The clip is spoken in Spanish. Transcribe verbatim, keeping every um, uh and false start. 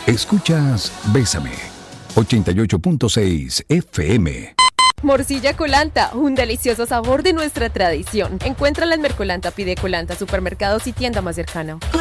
Escuchas Bésame, ochenta y ocho punto seis F M. Morcilla Colanta, un delicioso sabor de nuestra tradición. Encuéntrala en Mercolanta, pide Colanta, supermercados y tienda más cercana.